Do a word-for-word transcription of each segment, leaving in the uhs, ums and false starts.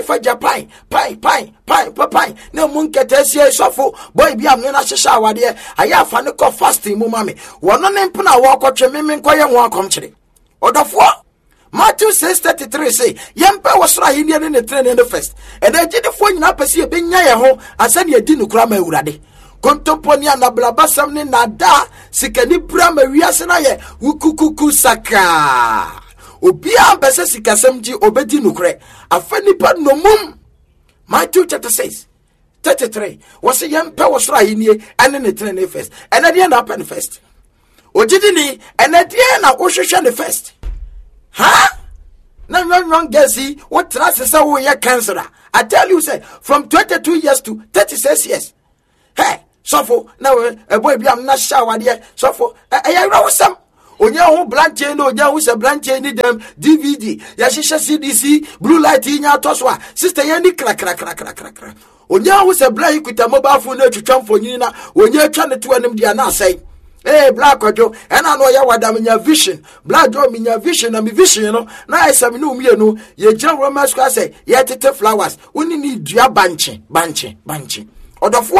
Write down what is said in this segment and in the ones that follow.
for Japan, pine, pine, pine, pine, no moon catesia sofo, boy be a mina shisha dear. I have fanico fasting, mummy. One on them puna walk or chemimin quiet one country. Or the four. Matthew says thirty-three say, Yampa was right Indian in the train in the first. And I did the phone up as you been near home and said you didn't cram a uradi. Contemponia na blabasam ni nada, sikani brama riasanaye, ukukuku saka. Obia bese sikasemji obedi nukre afani pa no mum. Matthew chapter six thirty-three was a young power sry in ye and in the train first and at the end up and first ojidini and at the end I the first huh no no no guessy what trust is how we are cancer. I tell you say from twenty-two years to thirty-six years hey so for now a boy be am not shower there so for I know some onya ho blanche no onya ho se blanche ni dem D V D ya shisha C D C blue light nya toswa sister ya ni kra kra kra kra kra kra onya ho se bla ikuta mobile phone na twetwa mfonyin na onya twa ne to anim dia na asai eh black ojo ena no ya wada menya vision black jo menya vision na me vision no na isam no mienu ye jan romance kwa say ye tete flowers oni ni dua banche banche banche odofo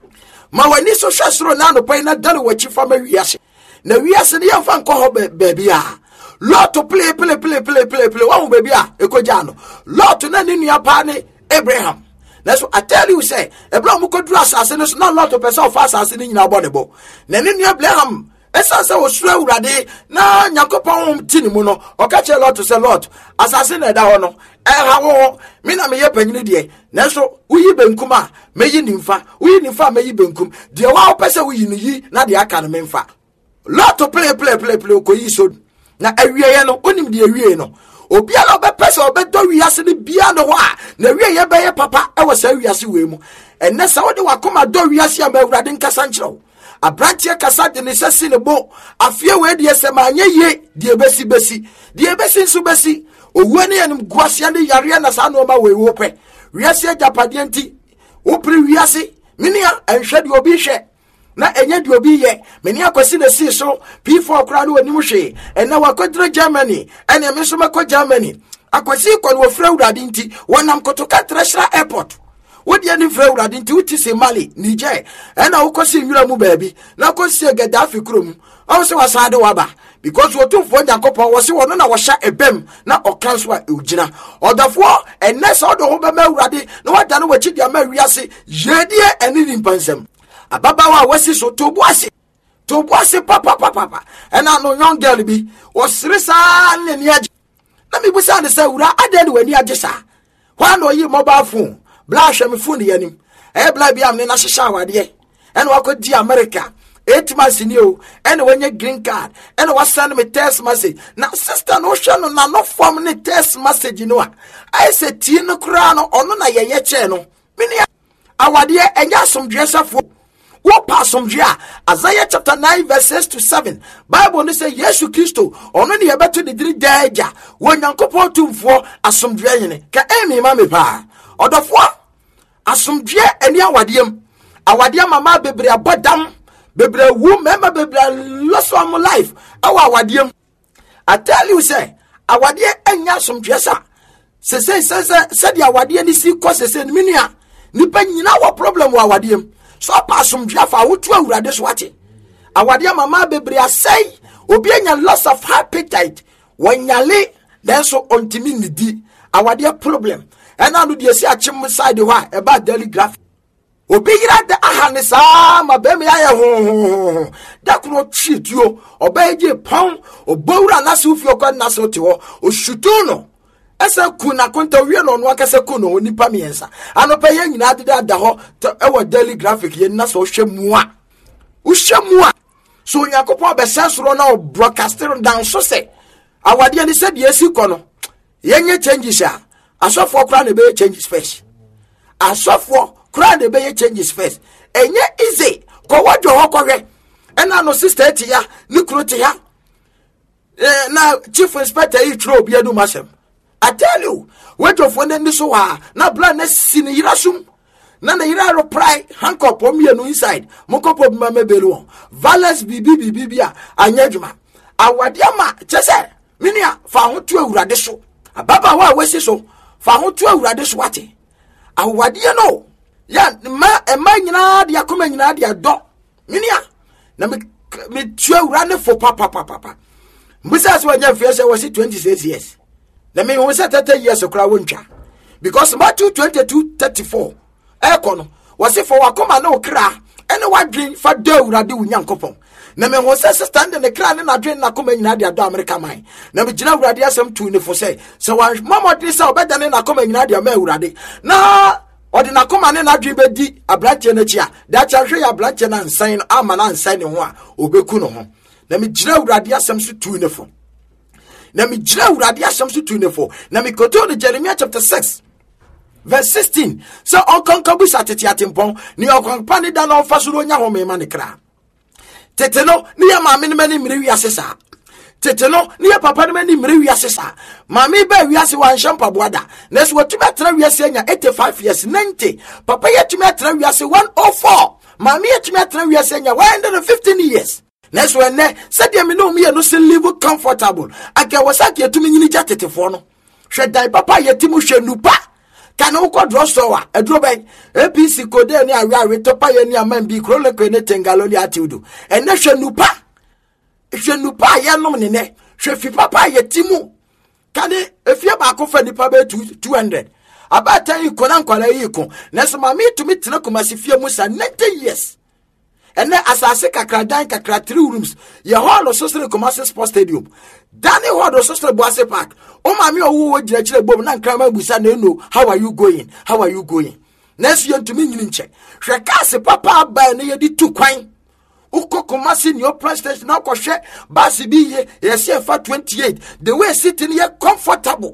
ma wani so hwesoro na no pai na dare wachi fama wiase na wiase ne yamfa nko ho baby a lot to play play play play play play wa baby a ekoja no lot na ne nua pa ne Abraham. That's what I tell you say Abraham ko dura asase no na lot to person of asase ni nyina bodebo na ne nua Abraham esa se osura urade na Yakopon tini mu no o ka che lot to say lot asase na da ho no e ha wo me na me ye panyini de na so uyi benkum a meyi nimfa uyi nimfa meyi benkum de wa opese uyi ni yi na de aka no memfa lot to play play play play ko yi so na awieye no onim de awieye no obi ala be pese obe do wiase ne bia no ho a na awieye be ye papa e wo sa wiase we mu enne sa wo de wakoma do wiase a ma awurade nkasa nkyerɛw abrantie kasa de ne sesi ne bo afie we de ese ma anye ye de besi besi de besi nso besi owu ne yanim guase ne yare na sa no ma we wo pe wiase japade nti wo pri wiase minia enhwe de obi hwe na enye de obi ye meni akwasi na si so P four kra no anim hwe ena wakodra Germany ena me so makọ Germany akwasi kwa no fra urade nti wonam kotoka Treasure Airport wodi ani fra urade nti uti se Mali Niger ena ukosi nwura mu baabi na kosi Gaddafi krom o se wasade waba because wotumfo Yakopon wo se wono na wo hya ebem na okanso a ugina odafo enese odo ho be ma urade na wada no wachi dia ma wiase yedie eni nimpansam ababawa wasi so tobuase tobuase papa papa papa ena no young girl bi osire sa ne ni age na mi busa ne sa wura ade ne wani age sa hwa no yi mobile phone bla hwe me phone yanim e bla bi am ne na hyehyɛ awade ena wakodi America eight months ni o ena wanya green card ena wasend me text message na sister no hwe no na no form ne text message no a ai se tie no kura no ono na yeye che no mini awade enya somdwesafo what passum jia Isaiah chapter nine verse six to seven Bible ne say Yesu Kristo ono ne yebeto ne diri daja wo Nyankopon tumfo asomdwe yene ka emi ma me pa odofo asomdwe ani awadem awadem mama bebre abodam bebre wu mema bebre loss of life awa awadem. I tell you say awade anya asomdwe sa se se se se di awade ni si ko se se minua nipa nyina wo problem wa awadem so pasum dwafa wotu awurade so wate awade mama bebre asai obi anya loss of appetite wanyale denso ontimi nidi awade problem ena no de si achim side ho e ba daily graph obi yira de ahane sa ma be me aye ho da kuno twituo obaje pon obowura na se ufio kwa na se ote ho oshutu no esa kuna konta wie no no akase kuno onipa miensa anopa ye nyina de da ho e wo daily graphic ye na so hwemu a uhwemu a so Yakopon be sensoro na broadcaster down so se awade ani se de esi kono yenye changes a asofo kra na be changes first asofo kra na be changes first enye easy ko wadwo ho kohwe ena no sister ti ya ni kro ti ya eh na chief inspector yi tro obi adu masem. I tell you, wait of when this wa na bla na sini yirasum na na yira ro pry handcuff o mienu inside moko pop mama belu valence bibi bibi bia anyadwuma awade ama chese minia fa ho to awurade so ababa wa wesi so fa ho to awurade so wate awade no ya ma e ma nyina de akoma nyina de do minia na me me tu awurade fo papa papa papa mbisa so wanya fie se was twenty-six years na me won say thirty years okra wontwa because Matthew twenty-two thirty-four e kono was for wakoma na okra ene wadwen fa do awurade wunyankopon na me won say stand in the kra ne na dwen na koma nyina de do America man na me gina awurade asem tu ne fo say so wan mamodi say obedane na koma nyina de ma awurade na odi na koma ne na dwen bedi abranche na chia da cha hwe ya abranche na nsan ama na nsan ne ho a obeku no ho na me gina awurade asem so tu ne fo na me gina awurade asem so tu ne fo na me koto ne Jeremiah chapter six verse sixteen so onkonkabu satete atempon ni onkonpa ne da na ofasuro nya ho me ma ne kra teteno ni ya maame ne mani mire wiase sa teteno ni ya papa ne mani mire wiase sa maame ba wiase wan shampa boada na so watumi atra wiase anya eighty-five years ninety papa yatumi atra wiase one oh four maame yatumi atra wiase anya one hundred fifteen years na so ene sadia me no me no se live comfortable aka wasaki yatumi nyini jatetefo no hwe dai papa yatimu hwe nupa kana uko drosowa edro ben A P C kode ni awe awe topa ye ni amambi krole ko ne tengaloli atiudu ene hwe nupa hwe nupa ye nom ne ne hwe fi papa ye timu kane efie ba ko fa nipa be two hundred abata yi ko na nkwala yi ko na so ma me tumi tena ko masifie musa ninety years ene asase kakra dan kakra three rooms ye hall so sere Kumasi Sports Stadium dani hall so sere Boase Park o ma me owo wo gira kire bom na nkrama busa na eno how are you going how are you going next year to me nyini nche hwe kase papa ba na ye di tu kwan uko Kumasi ni open station na ko hwe basi bi ye ye se fa twenty-eight the way sitting here comfortable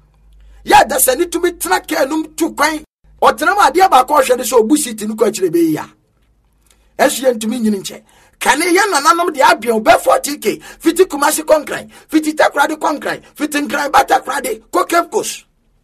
ya da sani to me tena ke num tu kwan o tena ma dia ba ko hwe de so obu sitting ko kire be ya esye ntumi nyini nche kane ye nananom de abion be forty k fifty Kumasi konkran fifty takrade konkran fifty nkran batakrade kokepkos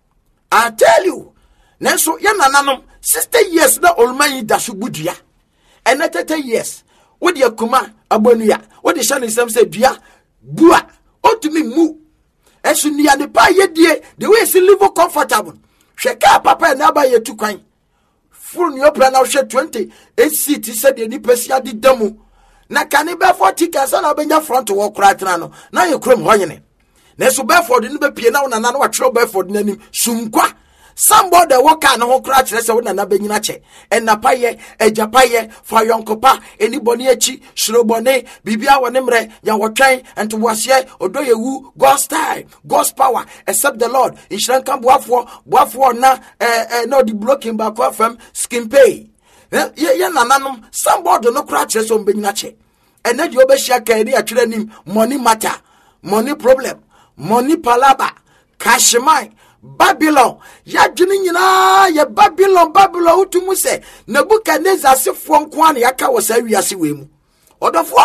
I tell you nenso ye nananom sixty years na olman da so budua and thirty years wo de akuma abonua wo de shane sem se dua bua otumi mu esu nia de pa ye die the way se live comfortable hweka papa na ba ye tukwan full new plan now share twenty-eight seat said the nipesia di demo na kane be forty ka sa na benya front wo kra no na ye krom hoyene na so Bedford ni be pie na na na wa tro Bedford nanim sunkwa somebody wo ka na ho kra kire se wo na na benyina che enapaye ejapaye fa yonkopa anybody achi shrobone bibia wo ne mre ya wo twen ento wase odoye wu God's time God's power except the Lord inshran kan boafo boafo na eh eh no di blocking back from skin pay ye ye nananom somebody no kra kire so benyina che ene di obehia ka ri atwere nim money matter money problem money palaba cash mine Babylon ya dwene nyina ya Babylon Babylon utumu se Nebukadnezar sefo nko an yaka wo sa wiase we mu odofo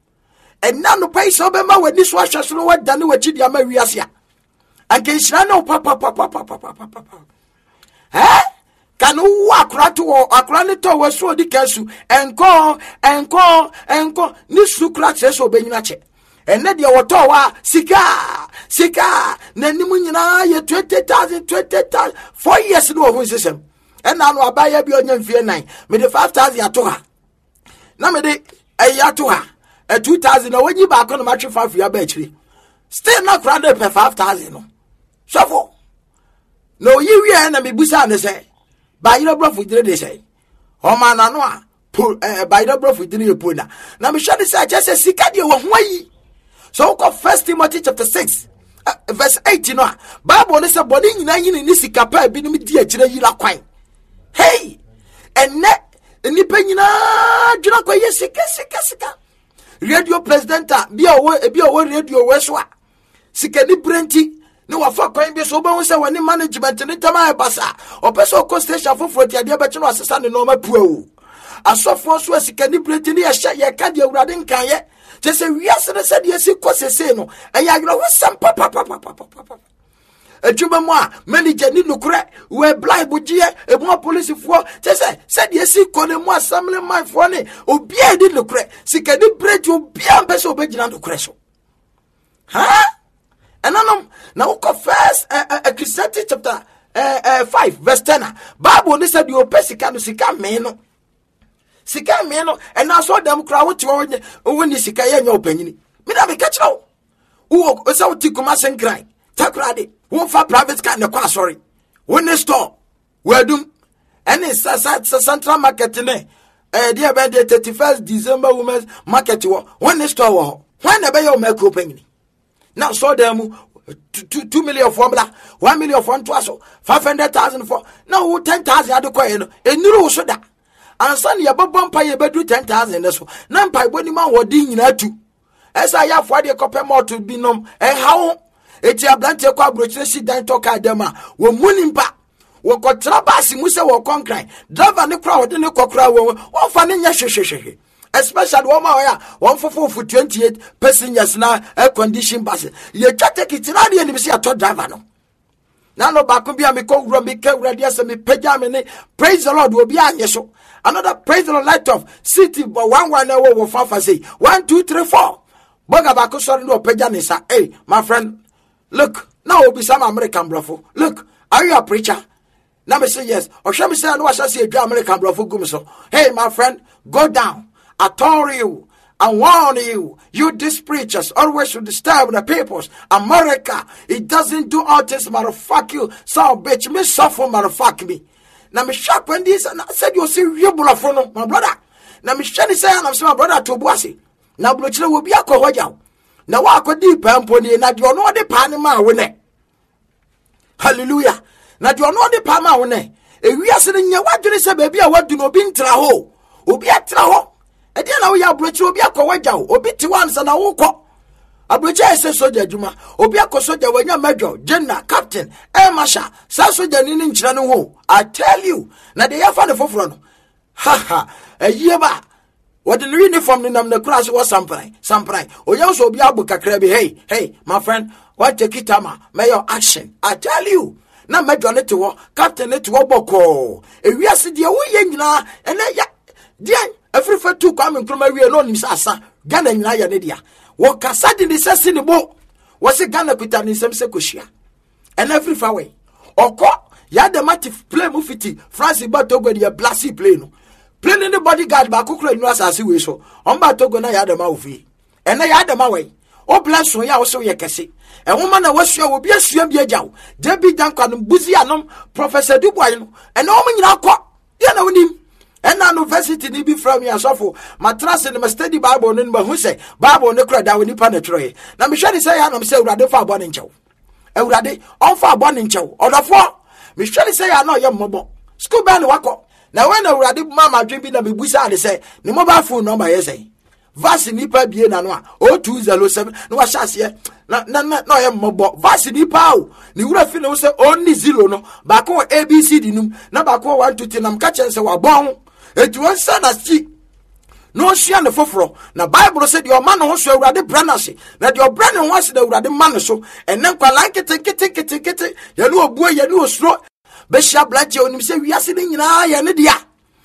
enna no pai so be ma wani so ahwesoro wadane wachi dia ma wiase a anke hira no papa papa papa papa eh kanu wa akrato wo akra ne to wo so di kansu enko enko enko ni sukra che so be nyina che ene de woto wa sika sika na nimu nyina ye twenty thousand twenty thousand four years no ho system ena no abaya bi onya mfie nine me de five thousand ato ha na me de ayato ha e two thousand na wonyi ba ko no matwe five ya ba chiri still not crowded per five thousand no so for no yi wi na me busa ne say ba yiro brofo dire de say o ma na no a ba yiro brofo dire ye pona na me hwe de say just sika de wo ho ayi. So ko First Timothy chapter six uh, verse eighteen no Bible ne say body nyina yin ni sika pa bi nim di akire yira kwan hey enne nipa nyina dwuna kwa ye sika sika sika radio presenter bi owo bi owo radio we so a sika ni brenti ne wa fa kwan bi so ba hu say wani management ne tama e basa opeso ko station foforo ti ade ba che no asesa ne no ma puo asofo so sika ni brenti ne ye hye ye ka de awurade nkan ye just say we are said yes, say no, and I know some papa papa papa papa. A Juma manager need no crack, we're blind, but yeah, a more police for just say, said yes, call him more family my funny, or be I did look crack, see can you break your beer best obey on the crash? Huh? And I know now, first a Christianity chapter eh, eh, five verse ten. Bible ni said you pay sika no sika me no. Sika me no and now so them crowd what you when you sika ye nya opanyini. Me na me catch now. Who o say oti kuma sen cry. Takrade. Who for private car na kwa sorry. When the store. Wedum. And it's central market ne. Eh dia be the thirty-first December women's market wo. When the store wo. When na be your make opanyini. Now so them two, two million formula, one million for one five hundred thousand for now ten thousand at the coin, a new soda. And Sunday a bumper you better ten thousand. So, Nampai body man were ding in two. As I have for the copper more to be known, and how it's a blank cockroach, sit down talk at them, were mooning back. We got trabasi, Musa or concrete, drive on the crowd in the cockroach, one funny yashe. Especially one more one for four for twenty-eight passengers now air conditioned buses. You can't take it in the end, you see a top driver. No, now no back be a me cold run, me care radius and me pajama. Praise the Lord will be on your show. Another praise the Lord light of city, but one one hour will fafa say one, two, three, four. Bogabako sorry no pajanisa. Hey, my friend, look, now will be some American bluffo. Look, are you a preacher? Now me say yes. Or shall me say I know I shall see a American bluffo gumso. Hey, my friend, go down. I told you, I warn you, you these preachers always should disturb the peoples. America, it doesn't do all this, motherfuck you. So, bitch, me suffer, motherfuck me. Now, me shock when this, and I said, you see, you bulafono, my brother. Now, me shani say, and I'm saying, my brother, to Boissy. Now, Bluchilla will be a cohoja. Now, I could deep and pony, and you know the Panama winner. Hallelujah. Now, you know the Panama winner. If we are sitting here, what do you say, baby? I want to know being traho. Ubi a traho. And then we are bridge will be a cowaja, or bit once and a walk. A bridge says soldier Juma, or be a cosoja when you're major, general, captain, air marshal, Sasoja in Chano. I tell you, now they have found a forefront. Ha ha, a year back. What the uniform in the class was something, something. Or you also be able to crabby. Hey, hey, my friend, what take it, Tama, mayor action. I tell you. Now, Major Netto, Captain Netto Boko. If we are sitting away, and then, yeah, every for two coming from a real alone, Sasa, Ghana in Nadia. What Cassadi says in the boat was a Ghana Pitan in some Secushia. And every far away. Or call Yadamatif play Mufiti, Francis Batogo, your blassy plane. Playing the bodyguard by Cookra was as you wish. On Batogona Yadamaufi. And I had them away. Oh, bless you, also your cassie. A woman I was sure will be a swim be a jow. Debbie Duncan, Buzianum, Professor Dubois, and all men now caught. You know him. And now university ni be from your sofa. My trust in the study Bible in who say Bible no credit when you penetrate. Now me shall say I'm say Rade for born in chow. E Rade on for born in chow. Or the four. Me shall say I know your mobile. School band wako. Now when I Rade mama dream na me busa they say the mobile phone number yes say. Vasi nipa bie na no o two zero seven no wa shase na na na no yam mobile. Vasi nipa o ni wura fi no say only zero no ba ko A B C D num na ba ko one two three nam ka chen say wa bon. It was son as she no she and the fofro. Now Bible said your man who so ready branasi. That your brand wants the ready man so and then like it take it take it take it. You know boy you know slow. Besha black you say we are sitting in a dia.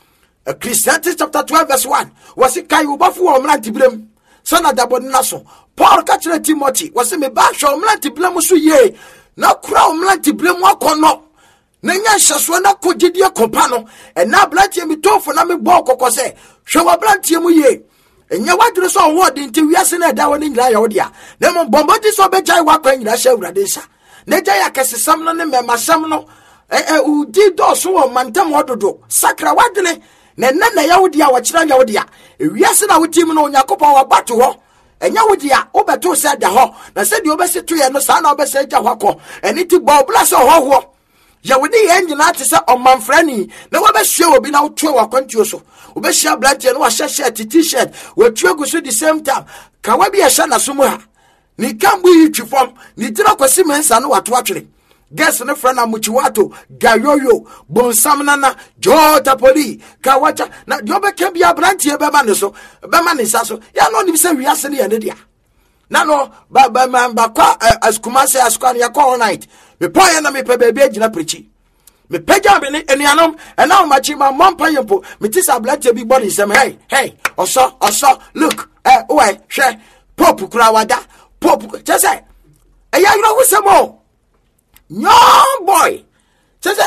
A Christianity chapter twelve verse one. Was it kai ubafu or mlanti blem? Son of the naso. Paul catching Timothy was a me back show mlanti blem so ye. Now crown mlanti blem wakono. Nenya shaswa na kojidia kompano and na blantie mi tofo na me bo kokose hwe wa blantie mu ye enya wadure so word nti wiase na da woni nyira ya odia na mo bombodi so bejai wakwa nyira hye awurade nsa na gya ya kesesam no ne memasam no eh eh udi do so wo mantam ododo sakra wadene na na na ya odia wa kira ya odia wiase na wotim no yakopon wa bato ho enya wodia obeto se da ho na se de obese to ye no sa na obese gya hwakọ eni ti bo blase ho ho ya wodi engine ati se omanfrani na wa be hwe obi na wotwe wa kwantuo so obe hia blantie na wa hye shirt t-shirt wa tue guso the same time ka wa bi hye na somu ha ni kambu yi twifom ni tira kwasi mensa na wato atwere guess ne friend amuchiwato gayoyo bonsam nana jota poli ka wacha na de obe ka bia blantie be ma ne so be ma ne sa so ya no ni se wiase ne ya ne dia na no ba ba man ba kwa askumase askwan ya kwa all night me poye na me pe bebe agina prechi me peja me ni enuanom and now machi ma mompa yempo me tisa blate bi body sem hey hey oso oso look eh oy hwe pop kura wada pop just say eh ya you know who some more young boy Just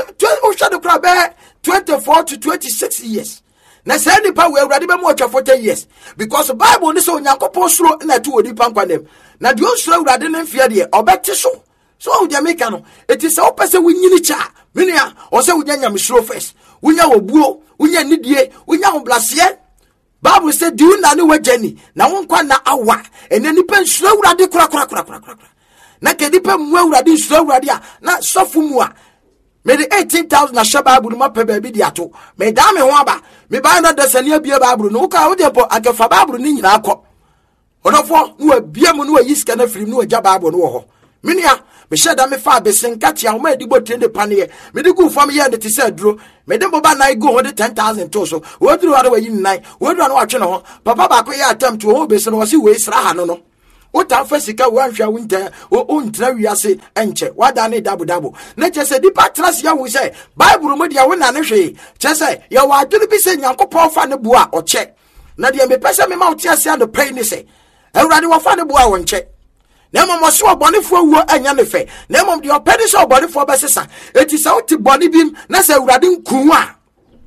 that twenty-four to twenty-six years. Na say nipa we awurade be mo atwa forty years because the Bible ne say onyankopon suro na tu odi pankwanem na de osuro awurade ne mfia de obete so so o de make no it is so person wunyini cha menua o say wunya nyamsuro first wunya obuo wunya nidie wunya hoblase. Bible say do you na ne wagani na wonkwa na awa ene nipa nsuro awurade kura kura kura kura kura na ke nipa mu awurade nsuro awurade a na sofu mu a me the eighteen thousand na Bible no mape baby di ato me da me ho aba me ba na da sane abia Bible no ka wo de po akefa Bible ni nyina akọ odofo no abia mu no ayiska na firim no agya Bible no wo ho menia me sheda me fa besenka tia ho ma di botre de pane me di gu fam ye de te say duro me de boba na go ho de ten thousand to so wo duro wa yi nine wo duro na wa twe no ho papa ba ko ye attempt wo be se no wo si we sra ha no no Ota fasika wanhwa winter o ntra wiase enche wada ne dabu dabu na chese di patras ya wu se Bible mu dia wona ne hwe chese ya wa aduru bi se Nyankopon fa ne bua o che na dia me pese me ma o tiase ando pay ni se Ewurade wo fa ne bua wo nche na mom so obonefo wuo anya ne fe na mom dia opedi so obonefo besesa eti se oti boni bim na se Ewurade nku a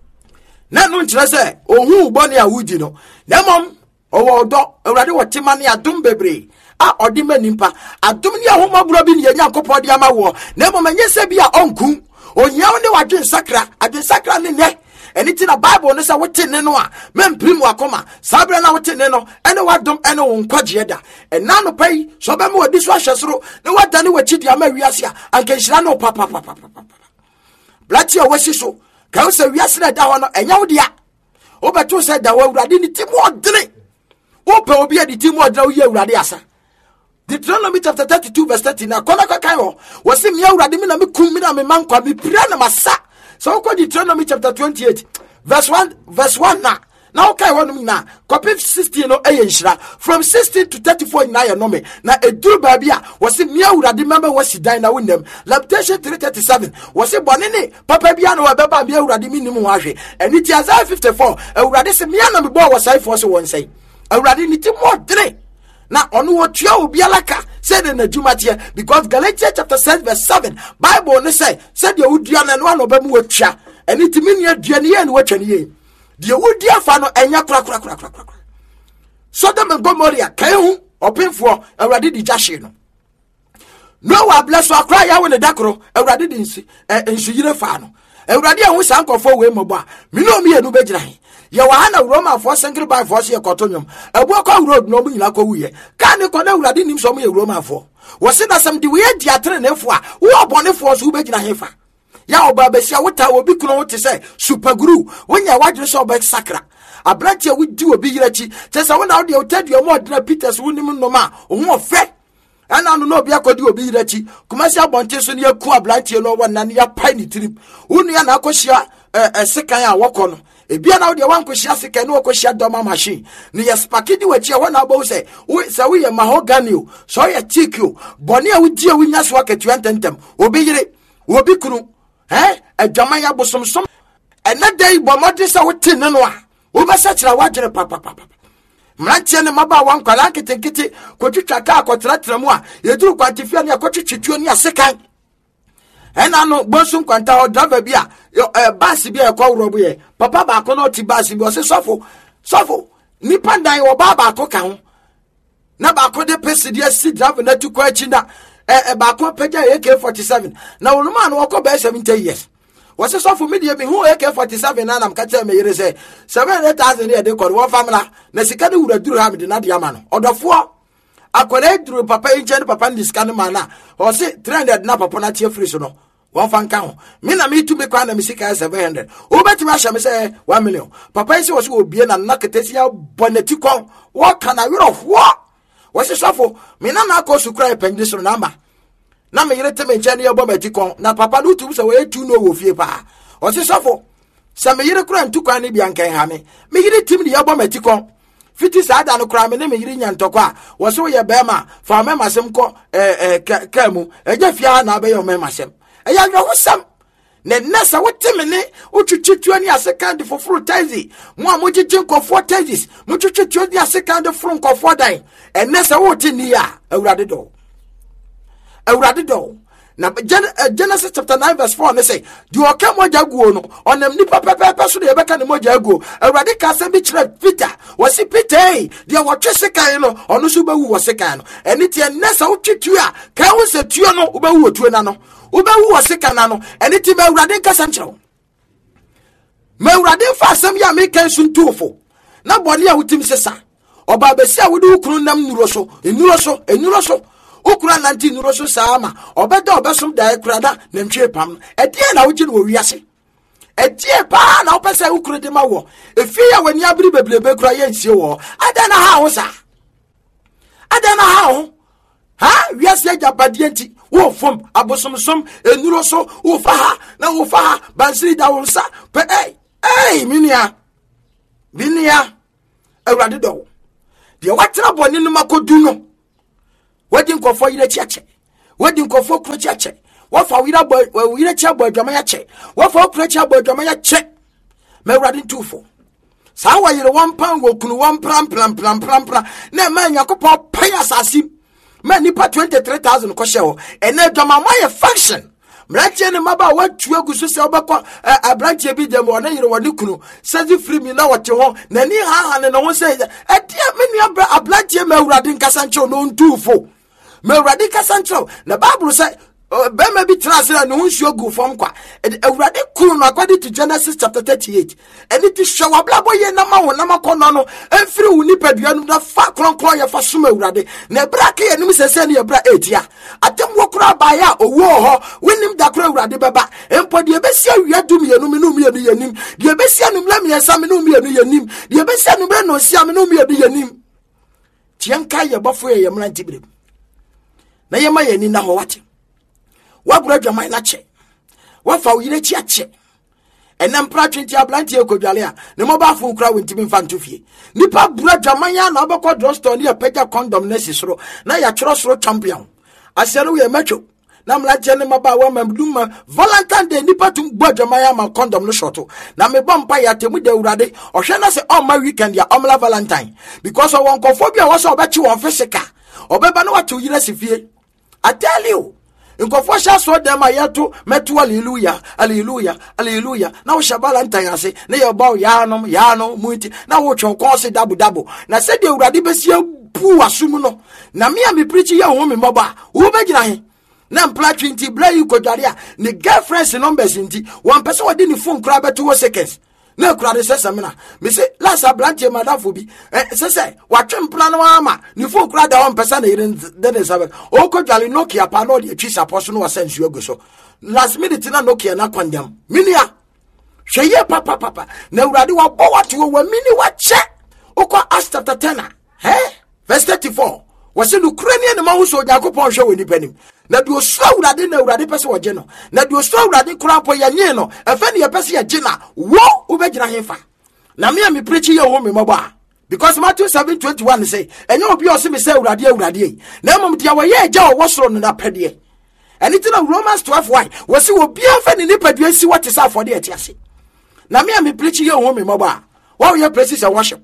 na no nkyere se ohu boni a wudi no na mom owo do Ewurade wo tema ne adom bebre a odima nimpa adom ne ahoma bro bi ne Nyankopon de ama wo na mom anyese bi a onku onyaw ne wadwen sakra adwen sakra ne ne eni ti na Bible no say wote ne no a memprim wakoma sabre na wote ne no ene wadom ene wo nkwaje da ena no pai so be me wadi so ahwesoro ne wadane wachidi ama wiase a anka nhira no papa papa papa blati o wasi so ka wo say wiase na da ho no enya wo dia wo beto say da wo Awurade ni ti mo odene wo pe obi adi ti mo odene wo ye Awurade asa Deuteronomy chapter thirty-two verse thirty na kona ka kai ho wo se me Awurade me na me kum me na me mankwa me pira na masa. So go Deuteronomy chapter twenty-eight verse one verse one na now okay one na copy sixteen no eyenhira from sixteen to thirty-four na ya no me na eduru ba bia was me Awurade member was dan na wonem Lamentation three thirty-seven was bone ne papa bia no beba me Awurade mi nim ho ahwe eni ti Isaiah fifty-four Awurade se me na me bo was sai for so won say Awurade ni ti mo dre na onu wo tua obi alaka said in the Jumatia because Galatians chapter six verse seven Bible ne say said the udua na no no ba mu watua eni ti menia duane ye na watwa ne ye de udua fa no enya kra kra kra kra kra Sodom and Gomorrah kai hu opemfo Awurade di jashe no Noah bless wa kra ya we ne dakro Awurade di nsi ensu yire fa no Awurade ehun sankofo we mobo a me no me enu begyina he ye wa ha na Roma for single by force ye kotonyom ebu akwa road no mu nyina kwa wuye ka ne kona Awurade nim so mo ye Roma for wo se na sam di we di atere ne fo a wo obonefo so wo begyina he fa ya oba besia wota obi kuno wote say super guru wonya wadre so oba sakra abrantie wo di obi yirachi te say wona wo de otadua mo odina Peters wonim no ma wo fe ana no no obi akodi obi yirachi kumasi abonte so ne yaku abrantie no wona ne ya pai ni tirim wonu ya na akohia sekan a wokọ no ebia na wo de wankohia sekan no wakohia doma machine ne yespakidi wachi a wona abo say wo say wo ye mahogany o so ye teak o boni a wo di a wo nya so aketu ententem obi yire obi kunu eh adwaman ya bosomsom ena dai bomode sa wote ne no a wo ba sa kira wadwere papa papa mrantie ne maba wan kwala ketenkete kotwitwa ka akotratra mu a yeduru kwantifia ne akotwitwituo ne asekan ena no bosum kwanta o driver bia bus bia ekowro ye papa ba ko no ti bus bia o se sofo sofo ni pandan wo ba ba ko ka ho na ba ko de pesi dia si driver na tu kwa chi na e ba ko peja A K forty-seven na woluma no ko ba seventy years was so for me me who A K forty-seven na nam ka tell me yere say seven hundred thousand e de ko wo famila na sika de wura duru ha me de na de ama no odofo akwale duru papa enche papa ndi sika no ma na o se three hundred na papa na tie free so no one fan kan me na me tu me kwa na me sika seven hundred o beti ma sha me say one million papa say o se obie na na ketesia boneti kon wo kana wero ho wasi sofo me na na ko sukra epende so namba na me yire teme nche ne yobo matikon na papa no tu so we tu no wo fie pa wasi sofo sa me yire kura ntukwa ne bia nkan ha me me yire tim ne yobo matikon fiti sa da no kura me ne me yire nya ntokwa wasi wo ye bema fa me masem ko eh eh kamu eja fie ha na be yo me masem eya yo hosam ne nasa wote me ne otwetwetu ani asekande foforo taxi mo a mogigin kofo taxis mo twetwetu ani asekande foro kofo dan enesa wote ni ya Awurade do Awurade do na Genesis chapter nine verse four ne say di oka moja guo no onam nipa pepepe so de beka ne moja guo awurade ka se bi kire Peter wasi Peter de wotwe sekan no ono so bewu wo sekan no eni tie nesa wotwetu a ka wo se tuo no wo bewu otuo na no wo bewu wo sekan na no eni tie awurade ka sanchiro ma awurade fa asem ya me kan sun tuofo na boni a wutim sesa oba besi a wode ukunu nam nuro so enuro so enuro so ukura nanti nuro so sama obeda obesom dai kurada na ntwe pam edie na wogye no wiase edie pa na opese ukuru de mawo efi ya wani abiri beblebe kura ye nsie wo ada na ha wo sa ada na ha wo ha wiase jabadie nti wo fom abosomsom enuro so wo fa ha na wo fa ha bansiri da wo sa pe eh eh minia minia awurade do de watena boni no makodu no wadi nkofo yire chiache wadi nkofo kro chiache wafa wira boy wira chia boy dwama ya che wafa kro chia boy dwama ya che me awurade ntufo sa wa yire one pound go kunu one pram pram pram pram pram na ma nyakopo pay asasi ma nipa twenty-three thousand ko hye ho ene dwama ma ye function mrache ne maba watu agusu se obekọ abranche bi dem wona yire woni kunu sazi free mi na wote ho na ni ha ha ne no se etia menu abranche ma awurade nkasa nche no ntufo ma awurade kasa nche na bible say be ma bi transfer no nsuo gu fom kwa awurade kunu no according to Genesis chapter thirty-eight eni ti hwa blabo ye na ma ho na makono no emfiri wu nipadua no da fa kronkron ye fa soma awurade na brake ye nim sese ne bra etia atem wokura baya owo ho wenim da kura awurade beba empo de besia wia dum ye no me no me ye nim de besia no mla me yesa me no me ye nim de besia no bre no sia me no me ye nim tienka ye bofo ye mra ntibire na ye ma ye ni na ho wate wabura dwama na che wafa uyire chi ache enam pra twenty ablanti ekodwale a ne moba fo nkura wentimi mfa ntofie nipa bura dwama ya na obekọ drugstore ne pega condom na sisoro na ya tworo soro champion asere we macho na mlaje ne maba wa mamduma Valentine Day nipa tum gbo dwama ya ma condom no shoto na me bompa ya temu de urade ohwe na se on my weekend ya omla Valentine because of one confobia was obechi won fisika obeba no watu yire sifie. I tell you nkofo sha so dem ayato metu hallelujah hallelujah hallelujah na wo shabala ntanyase na ye bawo yanom yano muti na wo twon konse dabu dabu na se de urade besia pu asum no na me am preach ye ho me moba wo begina he na mpla twenty bla yi kodware a ne girlfriends numbers nti one person wodi ni phone kra beto seconds na kura de sesa mena me say last ablantie madafo bi eh sese watwe mpla no ama ni fo kura da one person na yire de de sabe o ko dwale Nokia pa no de twi support no wasan su ago so last minute na Nokia na kwandam minia hweye papa papa na urade wa bo wato wa mini wa che okọ Acts chapter ten eh verse thirty-four wase no Ukrainian na ma wo so Yakobon hwe woni panim na do so urade na urade pese wo je no na do so urade kura po ya nye no efe ne ye pese ya je na wo ubegina hefa na me am preach ye wo me moba because Matthew seven twenty-one say enye obi o se me say urade urade na mom dia wo ye ja wo soro no na pede anything of Romans twelve why wase wo bia fa ne ni padua si what is afode e tiase na me am preach ye wo me moba wo ye praises and worship.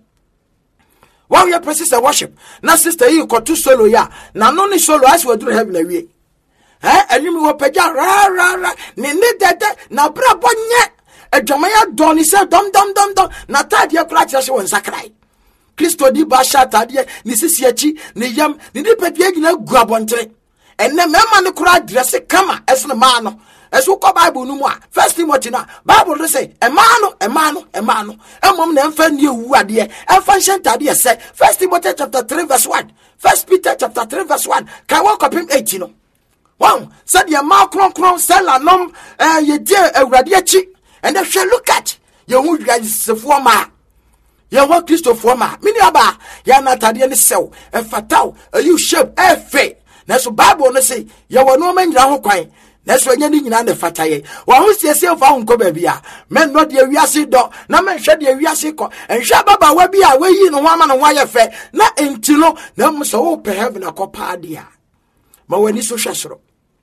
While you practice a worship, na sister you got two solo ya. Na no ni solo as we do heaven away. Eh, and you will pay ra ra ra. Ni ni dede na bra bonye. E jamaya doni se dom dom dom dom. Na tadia clutch as one sakrai. Christo di basha tadia ni sisiachi ni yam ni ni pedie gina guabontre. And ne mema ni kura dress kama es na mano. Esu ko Bible no mu a First Timothy na Bible do say e man no e man no e man no emom na emfa nie wu ade e emfa hyenta de say First Timothy chapter three verse one First Peter chapter three verse one kai wo kopim eight no wow said ye ma kron kron sella nom eh ye die awurade achi and if you look at ye hu wiasefo ma ye wo Christopher ma mini aba ya na tade ne sew e fataw you shape e fe na so Bible no say ye wo no ma nyira ho kwan na so nya ni nyina ne fataye wa ho siesie fa ho nko ba bia men no de wiase do na men hwe de wiase ko enhwe baba wa bia wa yi no ho ama no ho aye fe na entilo na mo so wo pe heaven akopa dia ma wani so hwesoro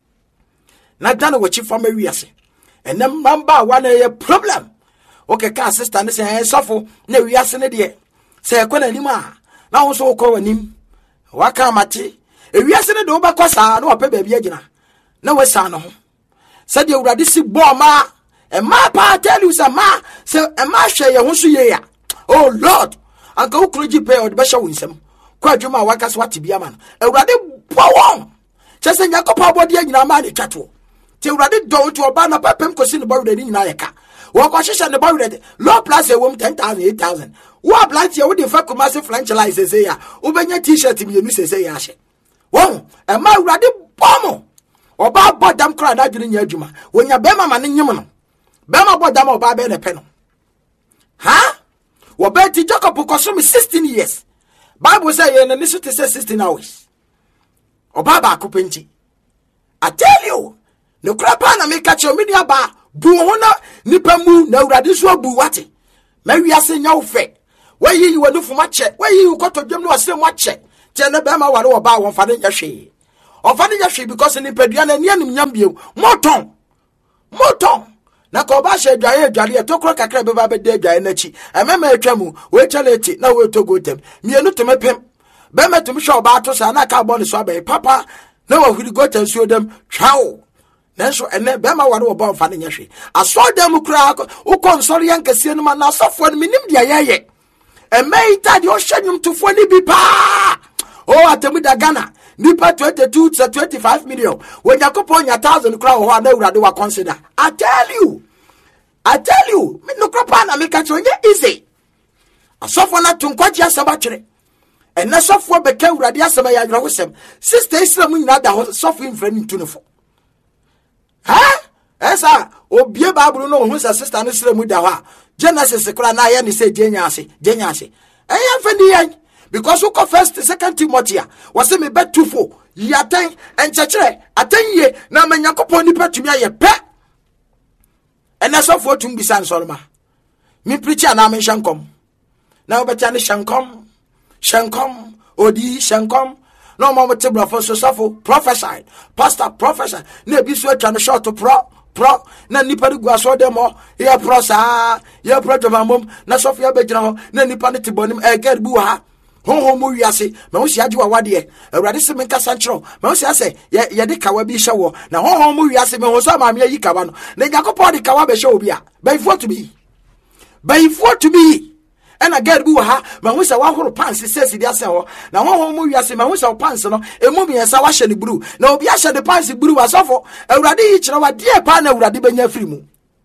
na dan wo chi fama wiase enem mamba wa na ye problem okay ka sister ne se en sofo na wiase ne de se ko na nim a na ho so ko wanim wa ka mate e wiase ne de wo ba kwa sa na wo pe ba bia gina na wesa no ho said the urade si bo ma e ma pa tell you say ma say e ma hwe ye ho so ye ya oh lord anka ukroji pay od be hwe winsem kwa dwuma waka so ate bia ma no urade bo won chese nyakopa abodi anyina ma ne twato ti urade do to oba na papem kosi ne bawre ni nyina yeka wo kwa hwehwe ne bawre low plus e wom ten thousand eight thousand wo plant ye wo de fa commercial franchise say ya wo benya t-shirt mi enu say ya hye wo e ma urade bomo oba bodam kra na dwene nya adwuma wonya bema ma ne nyem no bema bodam oba be ne pe no ha wo be ti Jacob koso me sixteen years Bible say ye na nisu te say sixteen hours oba ba akopenti I tell you no krapa na me catch me dia ba bu ho na nipa mu na urade so bu wate ma wiase nya wo fe wayi yi wanu fuma che wayi yi koto dwem no ase mo che che na bema ware oba won fa ne nya hwe ofani ya hwe because ni pedua na ni anim nyambie moton moton na ko ba hwe dwaye dware to kro kakra be ba be de dwaye na chi emema atwamu we chaleti na we to go tem mienu to mepem be metum hwe oba to sa na ka bo ne so abai papa na wa huri go tem so dem twao nanso ene be ma ware oba ofani nya hwe aso dem kra wo konsori yankasie no ma na asofo no minim dia yeye emeita de o hwenum tofo ni bi pa o atemu da Ghana nipa twenty-two to twenty-five million when Yakopo nya thousand kra ho na urade wa consider I tell you I tell you me no krapa na me ka che onye easy asofo na tunkwaji asaba kire ena sofo be ka urade asaba ya yero hosem sister Islam nyina da sofo infra ni tunofo ha esa obie Bible no hu sa sister no Islam da ho Genesis kra na ya ni se jenya ase jenya ase eya fa ni yan because who first second Timothy was me bet two four yaten and chechere aten ye na manyakopo ni petumi aye pe ena so for tum bisan solma me preacher na me shankom na obeta ni shankom shankom odi shankom no mo tebra for so so prophesy pastor prophesy na bi so atwa no short pro pro na nipa de guaso dem ho ya pro sa ya pro jomamom na so for ya begyina ho na nipa ne tibonim e gad bu ha honhom mu wiase ma wo sia giwa wade awurade se menka sanchro ma wo sia se ye ye de kawa bi hyewo na honhom mu wiase me ho so ma me yi kawa no na Yakobɔ de kawa be hye obi a by for to be by for to be and a girl bu ha ma wo sia wa horo pants se se dia se ho na honhom mu wiase ma wo sia pants no emu mi ensa wa hye ne buru na obi a hye de pants buru wasofo awurade yi kire wa die pa na awurade benya firi mu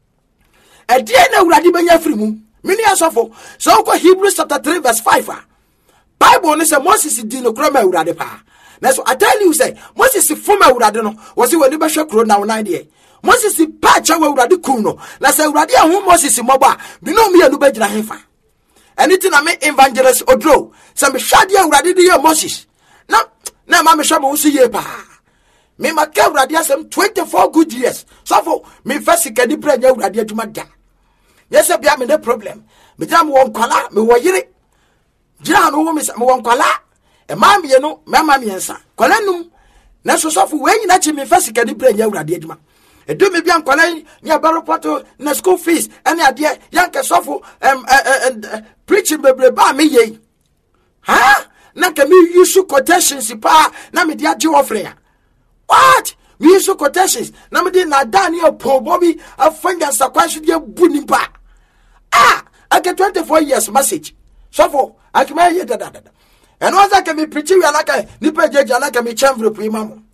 e die na awurade benya firi mu mini asofo so ko Hebrews chapter three verse five ah Bible ne say Moses di no kro ma urade pa. Na so I tell you say Moses fo ma urade no wo se woni be hwe kro na wona de. Moses pa cha wa urade kum no. Na say urade ahu Moses moba bi no me anu be gira hefa. Anything na me evangelist Odro say me hwade urade de ye Moses. Na na ma me hwe mo so ye pa. Me ma ka urade asem twenty-four good years. So for me first kadi branya urade adwuma da. Yes bia me the problem. Me jam won kwala me wo yire Jira no wo me won kwala e ma me no mama me ensa kwala num na so so fu we nyina chi me fasika di branya urade aduma e do me bia kwala ni abaropoto na school fees ene ade yanka so fu em preaching bebre ba me ye ha na ka me use quotations pa na me dia je offering what me use quotations na me di na Daniel po bobi afanga sakwanso dia buni pa ah I get twenty-four years message so for akima ye da da da and once I can be preaching we anaka nipa jeje anaka me chamvre prima mo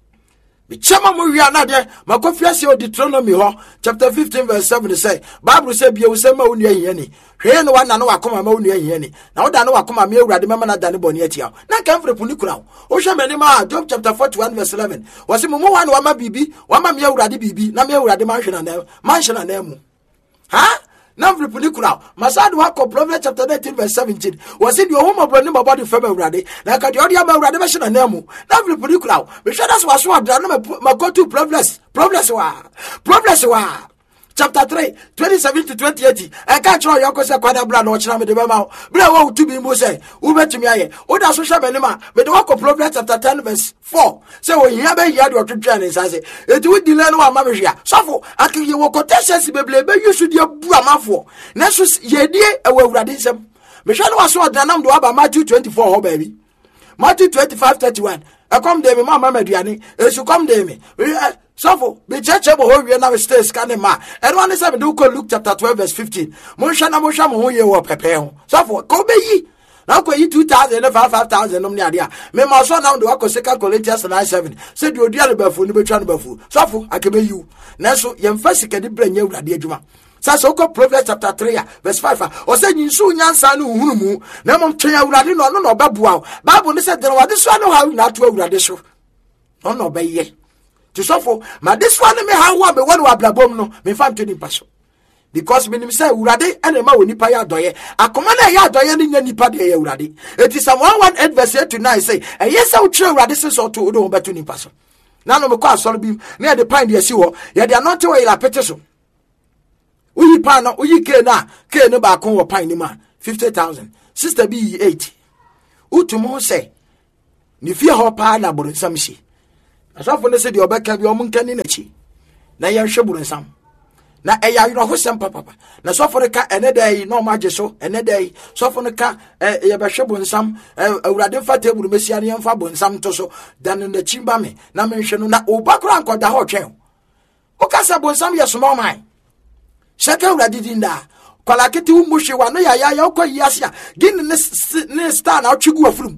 me chama mo wi anade makofia se Deuteronomy ho chapter fifteen verse seven say Bible say bia wo say ma wonu ahiya ni hwe ne wana no wakoma ma wonu ahiya ni na wo da no wakoma me awurade mema na da ne boni atia na kamvre puni kura wo hwe me ni ma Job chapter forty-one verse eleven wose mo mo wana wa ma bibi wa ma me awurade bibi na me awurade ma hwe na na ma hwe na na mu ha na mfripuni kura masadu wako Proverbs chapter nineteen verse seventeen wasi di owo mobro ni mobody fema urade na ka di odi ama urade be hye na nemu na mfripuni kura be hwe das waso adra na ma go to Proverbs Proverbs wa Proverbs wa chapter three twenty-seven to twenty-eight e ka chiro yoko se kwada bra na o chira me de be ma bra wo to be mo se wo betumi aye wo da so hwe benima me de wako Proverbs chapter ten verse four say wo hia be hia de otwetwa ne nsa eti wo dile no wa ma be hia sofo akiye wo quotations beble be yusu de bu amafo na so ye die e wo awurade nsem me hwe no waso odanam do aba Matthew twenty-four ho baby Matthew twenty-five thirty-one I come there, Mamma Mediani, as you come there, me. So, be church able to now stay scanning ma. And one is having to Luke chapter twelve, verse fifteen. Moshana Mosham, who you were prepare. So, for Kobe ye. Now, go ye two thousand and five thousand. No, idea. Me, my son, now do I go second Corinthians nine seven. Said you dear before, you be trying before. So, for I can be you. Now, so, young first can bring you at the Juma. So, Proverbs chapter three, verse five. Or say, you soon yansan who no one train out no no babu. Babu said, there was this one how not to over this. No, no, by ye. To suffer, but this one may have one, but one who blabom no, me find to the passion. Because when you say, Urade, and a man nipa ya doye, a commander ya doye in nipa de Urade. It is some one adversary tonight say, and yes, I'll chill radishes or two, don't bet to the passion. None of the cars solid beam near the pine, yes, you are, yet they are not away like petition. We pan, we can now, can no back on pine man, fifty thousand, sister B eighty. Utumo say, Nifia hopa na borin samshi. Asafo ne se de obeka bi omunkani na chi na ye hweburu nsam na eya yiro hosem papa na sofo ka enedai no maje so enedai sofo ka ye be hwebu nsam awurade fa teburu mesia ne mfa bo nsam to so dan na chimba me na menhwe no na obakura ankoda ho twen o kasa bo nsam ye so man shaka awurade dinda kwala kete wu muhwe wa no ya ya ya okoyi asia gin ne ne star na otwigu afurum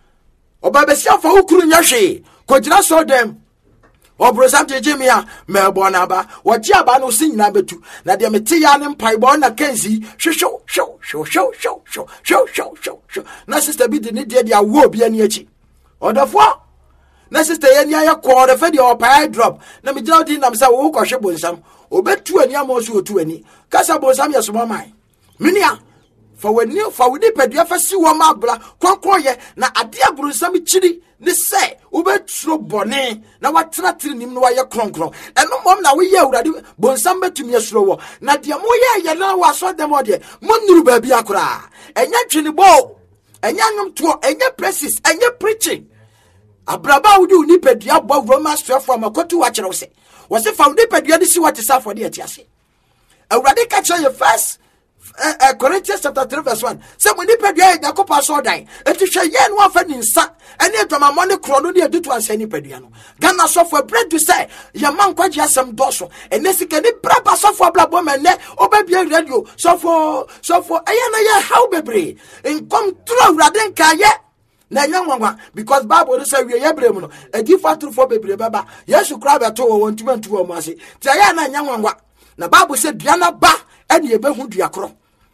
oba besia fa ukuru nya hwe Kojira so dem obrosam jejemia mebo na ba woji aba no sin na betu na de meti ya ne mpaibo na kenzi hwehwo hwo hwo hwo hwo hwo hwo hwo hwo na sister bi de ne de dia wo bia ne achi odofo na sister ye nia ya ko de fe de opai drop na me jira odi na me say wo ko hwe bonsam obetu ani amoso otu ani kasa bonsam ye so man minia for when you for we pedua fa si wo ma bra konkroye na ade abronsam chiri ne say ubetro bone na watena tiri nim no waye kronkron eno mom na we ye awurade bonsam betumi asuro wo na de mo ye ye na waso dem ode monuru ba bia kora enya twini bo enya nwom to enya praises enya preaching abraba wudi uni pedua bo Romans twelve amakotu wa kire wo se wo se fa wudi pedua de si what is for the atiase awurade ka kire ye first Uh, uh, Corinthians chapter three verse one. Say when you pay the Yakopa so die. It is a yen one for ninsa. Any of my money chrono near do to answer any pediano. Gana so for bread to say, your man quite just some dorsal. And this can be proper so for black woman, or baby radio. So for so for ayana how baby. And come through Radenka yet. Na young one because Bible say we are able a give for two for baby baba. Yes, you cry at all one to one to a mercy. Tayana young one. Na Bible said Diana ba and ye be who diacro.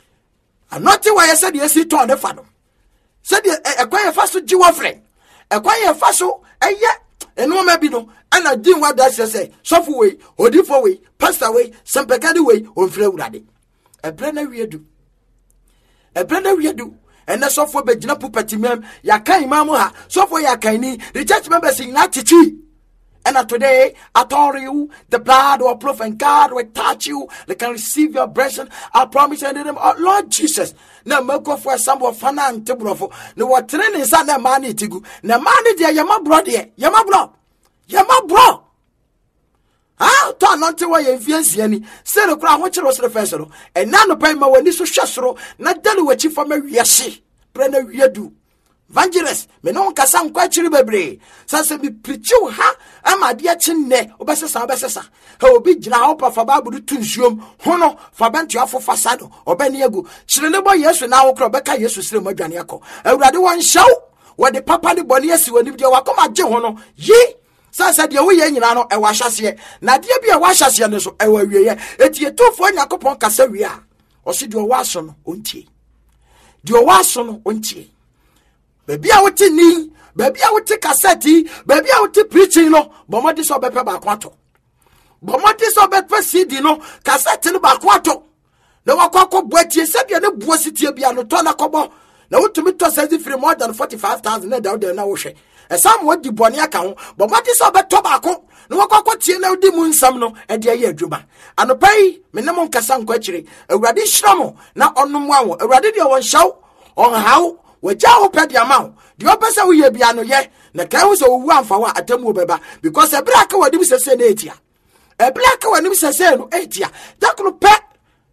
And not why I said yes, he turned the fathom. Said a quiet fast to Jew friend. A quiet faso, and yet, and no maybe no, and I didn't what that say, soft way, or different way, passed away, some peccady way, or flame ready. A planner we do. A planner we do. And the software be jina pupati mem, ya kai mamuha, software ya kaini, the church members sing not to and today, I told you, the blood or proof and God will touch you. They can receive your blessing. I promise you in the name of Lord Jesus. Now, make up for some of fun and table. No, what training is that money to go. Now, money, dear, you're my brother. You're my bro. You're my bro. Ah, turn not to why you influence any. Say the crown, which was the first. And none of payment when this was shastro, not done what you for me. Yes, pray no, you do. Evangelist, me no nkasa nkwa chiri bebre. Sanse bi preachu ha ama de chinne obesesa obesesa. Ha obi gina ha opa fa babu tu nsuom hono fa bantu afofa sado obani egu. Chire ne bo Yesu na wo kro beka Yesu sire madwane akọ. Awurade won hyew wo de papa de bone asi wani de wakoma gye hono. Yi sanse de wo ye nyina no e wa hyase. Na de bi e wa hyase ne so e wa wieye. Eti etofo Yakobon kasa wi a. O si de wo aso no ontie. De wo aso no ontie. Baby, I would ni, baby, I would take cassette, baby, I would take preaching, no, but what is all better by quato? But what is all better C D, no, cassette in about quato? No, I can't wait, you said you're no buosity, be a no tona cobo. No, to me to send it for more than forty five thousand out there now. And some what the bonia account, but what is all better tobacco? No, I can't see no demon some no, and dear year juba. And a pay, minimum cassan quetchery, a radish shramo, now on no one, a radidio one show, on how. We jaw pet the amount. The opposite we be ano ye. Na council so one for what atemu beba because a black one dim say eighty. A black one dim say no eighty. That could pet job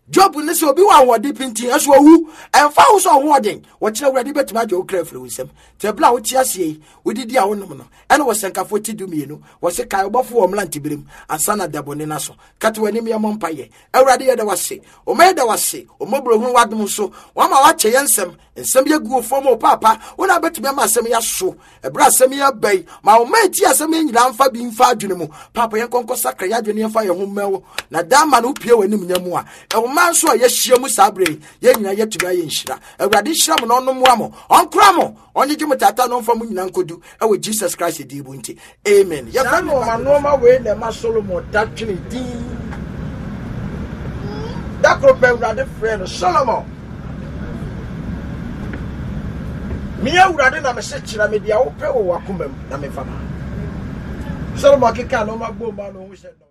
ne se obi wa wodi pinti aso wu emfa wo so ho odin wo kire wurade betuma je wo kra firi wisem te bla wo ti ase wodidi a wonom no ene wo senkafo ti dumienu wo se kai obofo wo mlanti birim ansana dabone na so kate wani me mompaye awurade ye da wase o me da wase o mobro hu wadom so wo ma wa che yensem ensem ye guo fo mo papa wona betuma ma asem ya so ebra asem ya bai ma o ma ti asem nyina mfa bi mfa adwene mu papa yen konko sakra ya adwene mfa ye ho mewo na dama no pie wani mnyamu a e wo man so ye hie mu sabre ye nyina ye tuga ye nhira awurade hira mo no no mo amo onkra mo onye gimu tata no mfa mu nyina nkodu e wo Jesus Christ di bu nti amen ye fa no ma no ma we na ma Solomon datwene din dakro pe awurade friend Solomon mi awurade na me se kira me dia wo pe wo akomam na me fama Solomon keka no ma gbo ma no ho hye